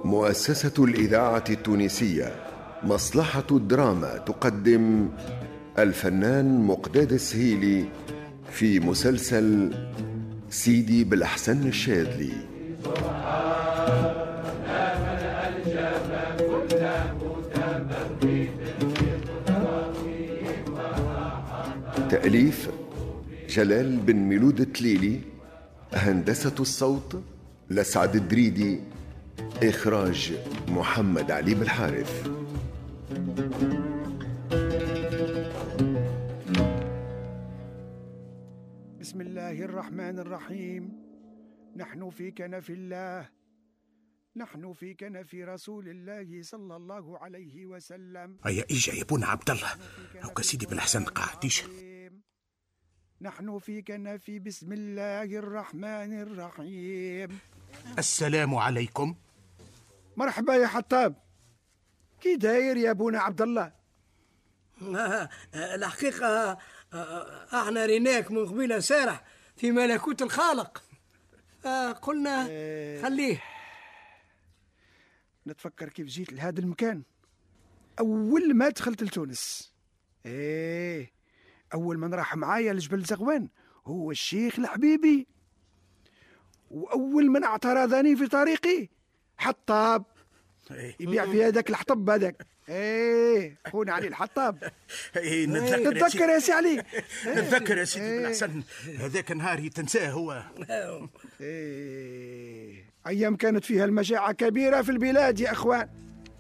مؤسسة الإذاعة التونسية مصلحة الدراما تقدم الفنان مقداد السهيلي في مسلسل سيدي بالحسن الشاذلي. تأليف جلال بن ميلود التليلي، هندسة الصوت لسعد الدريدي، إخراج محمد علي بالحارث. بسم الله الرحمن الرحيم. نحن في كنف الله، نحن في كنف رسول الله صلى الله عليه وسلم. هيا إجا يا بونا عبد الله، هاكا سيدي بالحسن قاعديش. نحن في كنف بسم الله الرحمن الرحيم. السلام عليكم. مرحبا يا حطاب، كي داير يا بونا عبد الله؟ الحقيقة احنا ريناك من قبيلة سارح في ملكوت الخالق، قلنا خليه. نتفكر كيف جيت لهذا المكان أول ما دخلت لتونس. أول من راح معايا لجبل زغوان هو الشيخ الحبيبي، وأول من اعترضني في طريقي حطاب يبيع في هذاك الحطب هذاك. خونا علي الحطاب. تتذكر يا سي علي؟ نتذكر يا سيدي بالحسن، هذاك النهار تنساه هو. أيام كانت فيها المجاعة كبيرة في البلاد يا أخوان.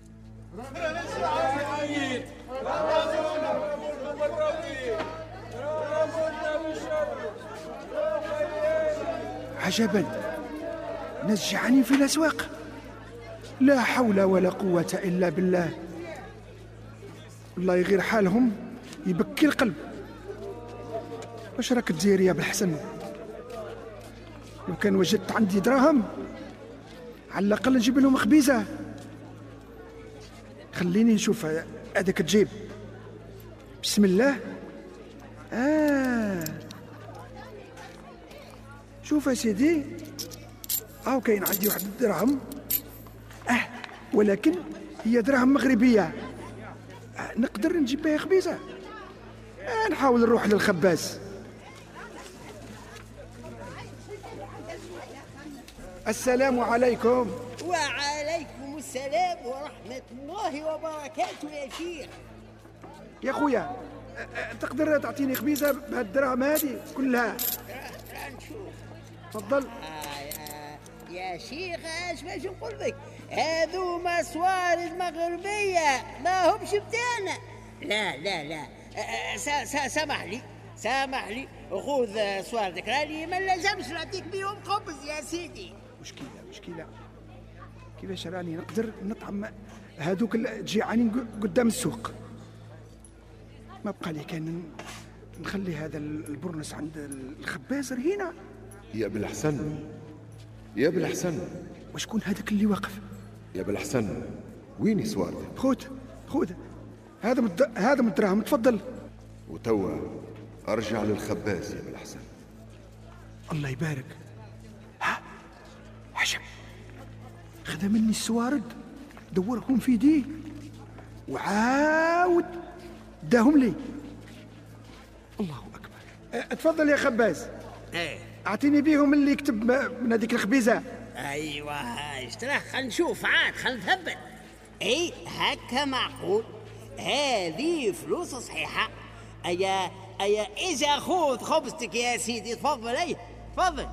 عجبا، ناس جعانين في الأسواق، لا حول ولا قوة إلا بالله. والله يغير حالهم يبكي القلب. واش راك تدير يا بالحسن؟ لو كان وجدت عندي دراهم على الأقل نجيب لهم خبيزة. خليني نشوف هذاك تجيب. بسم الله. شوف يا سيدي، كاين عندي واحد الدراهم، ولكن هي دراهم مغربية، نقدر نجيب بها خبيزة. نحاول نروح للخباز. السلام عليكم. وعليكم السلام ورحمة الله وبركاته يا شيخ. يا خويا، تقدر تعطيني خبيزة بهالدراهم هذه كلها؟ نشوف. تفضل. يا شيخ اش باش نقول لك، هذو مسوارد مغربية ما همش بتاعنا. لا لا لا، سامح لي خذ سواردك، راني ما لازمش نعطيك بيهم خبز يا سيدي. مشكلة كيفاش راني نقدر نطعم هذوك الجيعانين قدام السوق؟ ما بقى لي كان نخلي هذا البرنس عند الخباز هنا. يا بالحسن وشكون هذاك اللي واقف؟ يا بالحسن، وين سواردك؟ خذ هذا من الدراهم، تفضل. وتوا ارجع للخباز يا بالحسن. الله يبارك. عجب، خذا مني السوارد، دورهم في دي وعاود داهم لي. الله اكبر. تفضل يا خباز. اعطيني بيهم اللي يكتب من هذيك الخبيزه. ايوه اشتراه، خل نشوف عاد، خل نثبت. هكا معقول؟ هذه فلوس صحيحه. ايا اجا خذ خبزتك يا سيدي، تفضل. تفضل.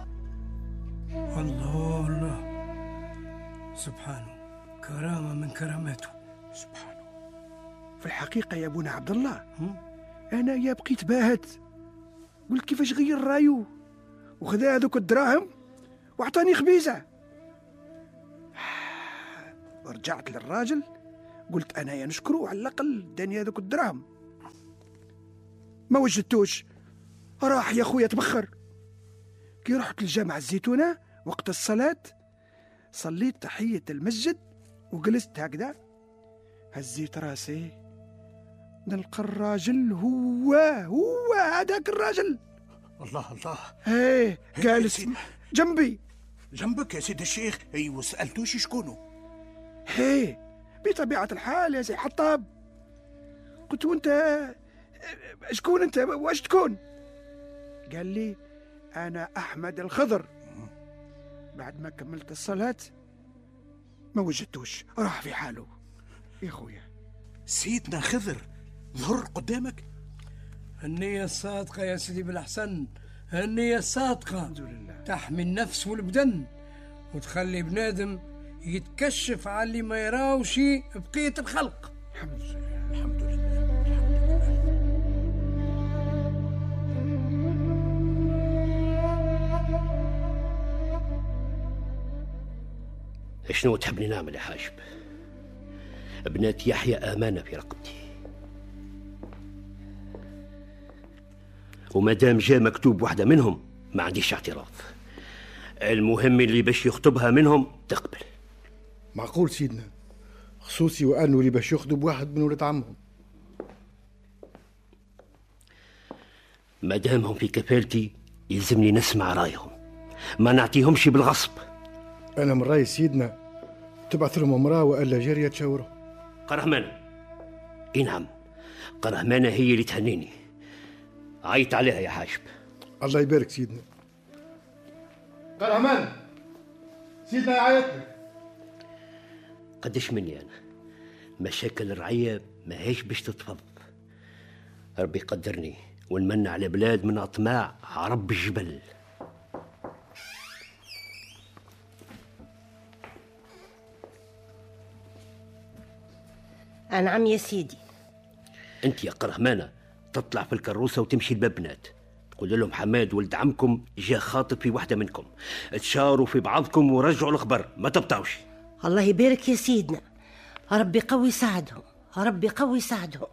الله سبحانه، كرامة من كراماته سبحانه. في الحقيقة يا ابونا عبد الله، أنا يا بقيت باهت، قلت كيفاش غير رايو وخذا هذوك الدراهم وعطاني خبيزة. ورجعت للراجل قلت أنا يا نشكره، على الأقل داني هذوك الدراهم. ما وجدتوش، راح يا خويا تبخر. كي رحت للجامع الزيتونة وقت الصلاة، صليت تحية المسجد وجلست هكذا، هزيت راسي نلقى الراجل هو هذاك الراجل. الله. جالس جنبي. جنبك يا سيد الشيخ؟ ايوه، سألتوش شكونه؟ هي بطبيعة الحال يا سي حطاب. قلت وانت شكون انت واش تكون؟ قال لي انا احمد الخضر. بعد ما كملت الصلاة ما وجدتوش، راح في حاله يا خويا. سيدنا خضر ظهر قدامك؟ النية الصادقة يا سيدي بالأحسن، النية الصادقة الحمد لله تحمي النفس والبدن وتخلي بنادم يتكشف على اللي ما يراوش بقية الخلق. الحمد لله الحمد لله. شنو تحبني نعمل يا حاجب؟ ابنات يحيى أمانة في رقبتي، وما دام جاء مكتوب واحدة منهم ما عنديش اعتراض. المهم اللي باش يخطبها منهم تقبل. معقول سيدنا، خصوصي وأنه اللي باش يخطب واحد من ولد عمهم. ما دامهم في كفالتي يلزمني نسمع رايهم، ما نعطيهمش بالغصب. أنا من رأي سيدنا تبعث لهم امرأة وإلا جارية تشاوره. قرهمانة، اي نعم، قرهمانة هي اللي تهنيني. عيط عليها يا حاجب. الله يبارك سيدنا. قرهمان سيدنا يعيطني. قداش مني أنا مشاكل الرعية ما هيش باش تتفض. ربي يقدرني ونمنع على بلاد من أطماع عرب الجبل. أنعم يا سيدي. أنت يا قرهمانة تطلع في الكروسة وتمشي لبابنات، تقول لهم حماد ولد عمكم جا خاطب في واحدة منكم، تشاروا في بعضكم ورجعوا الخبر، ما تبطاوش. الله يبارك يا سيدنا، ربي قوي ساعدهم، ربي قوي ساعدهم.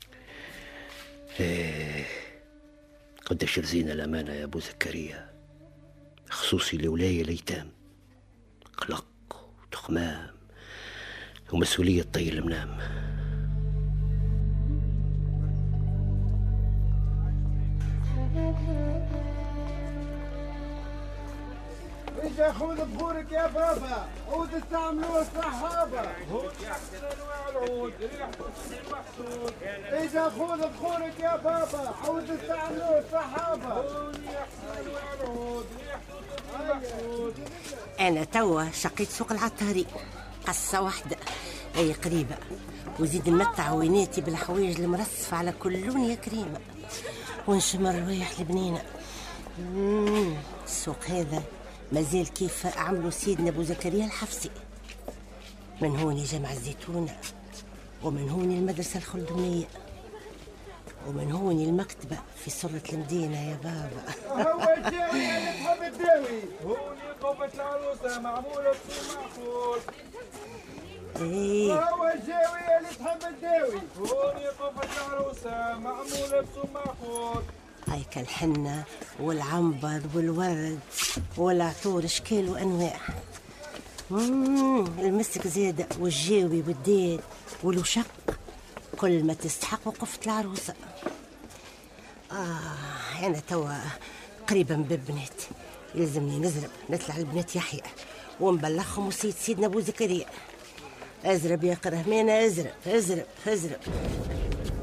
قداش رزينا الأمانة يا أبو زكريا، خصوصي لولاية الأيتام، قلق وتخمام ومسؤولية طي المنام. إذا خذ بخورك يا بابا عود استعملوه الصحابة. إذا خذ بخورك يا بابا عود استعملوه الصحابة. أنا توا شقيت سوق العطاري قصة واحدة أي قريبة، وزيد نمتع ويناتي بالحوايج المرصفة على كل لون يا كريمة، ونشم الروايح البنينة. السوق هذا مازال كيف عملوا سيدنا أبو زكريا الحفصي. من هوني جامع الزيتونة، ومن هوني المدرسة الخلدونية، ومن هوني المكتبة في سرة المدينة يا بابا. هو الجاوي اللي تحب الداوي، هوني قبة العروسة معمولة بسوق معقول. ايه هو الجاوي اللي تحب الداوي، هوني قبة العروسة معمولة بسوق معقول. هيك الحنة والعنبر والورد والعطور اشكال وانواع. المسك زيادة والجاوي والديل والوشق، كل ما تستحق وقفة العروسة. أنا توا قريبة من باب بنات، يلزمني نزرب نطلع لبنات يحيى ونبلغهم وسيد سيدنا أبو زكريا. ازرب يا قرهمانة، ازرب ازرب ازرب.